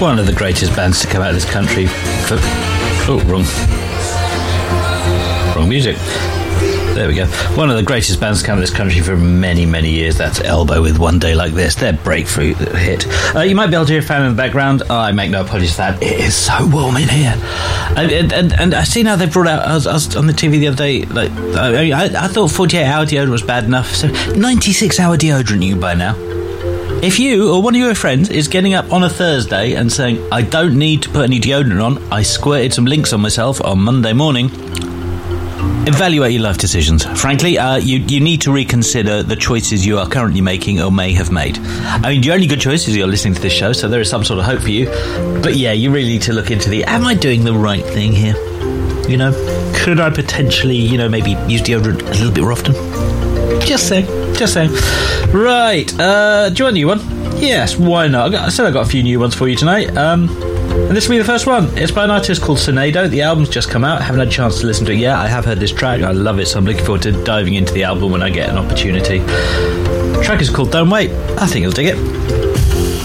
One of the greatest bands to come out of this country for... Oh, wrong music. There we go. One of the greatest bands to come out of this country for many, many years. That's Elbow with One Day Like This. Their breakthrough hit. You might be able to hear a fan in the background. I make no apologies for that. It is so warm in here. And I see now they've brought out... I was on the TV the other day. Like, I thought 48-hour deodorant was bad enough. So 96-hour deodorant you can buy now. If you or one of your friends is getting up on a Thursday and saying, I don't need to put any deodorant on, I squirted some Lynx on myself on Monday morning, evaluate your life decisions. Frankly, you need to reconsider the choices you are currently making or may have made. I mean, your only good choice is you're listening to this show, so there is some sort of hope for you. But yeah, you really need to look into am I doing the right thing here? You know, could I potentially, maybe use deodorant a little bit more often? Just saying. Right, do you want a new one? Yes, why not? I said I got a few new ones for you tonight. And this will be the first one. It's by an artist called Sonado. The album's just come out. I haven't had a chance to listen to it yet. I have heard this track. I love it, so I'm looking forward to diving into the album when I get an opportunity. The track is called Don't Wait. I think you'll dig it.